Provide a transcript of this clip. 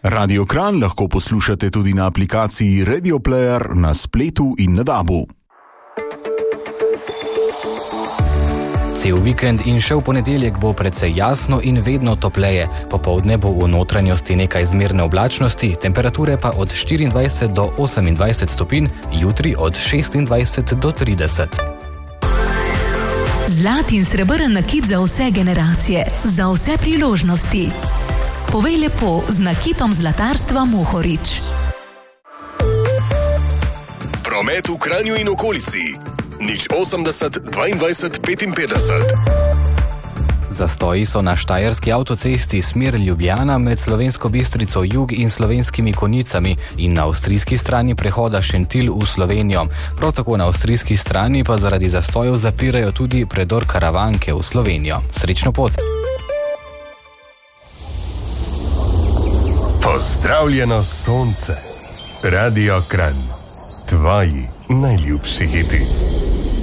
Radio Kranj lahko poslušate tudi na aplikaciji Radio Player na spletu in na DAB-u. Cel vikend in še v ponedeljek bo precej jasno in vedno topleje. Popoldne bo v notranjosti nekaj zmerne oblačnosti, temperature pa od 24 do 28 stopinj, jutri od 26 do 30. Zlat in srebrn nakit za vse generacije, za vse priložnosti. Povej lepo z nakitom zlatarstva Mohorič. Promet v Kranju in okolici. 080 22 55. Zastoji so na štajerski avtocesti smer Ljubljana med Slovensko Bistrico Jug in Slovenskimi Konjicami in na avstrijski strani prehoda Šentilj v Slovenijo. Prav tako na avstrijski strani pa zaradi zastojev zapirajo tudi predor Karavanke v Slovenijo. Srečno pot! Pozdravljeno sonce. Radio Kranj. Tvoji najljubši hiti.